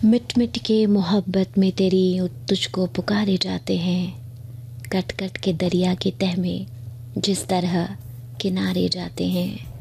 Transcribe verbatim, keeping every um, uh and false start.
मिट मिट के मोहब्बत में तेरी तुझको पुकारे जाते हैं, कट कट के दरिया की तह में जिस तरह किनारे जाते हैं।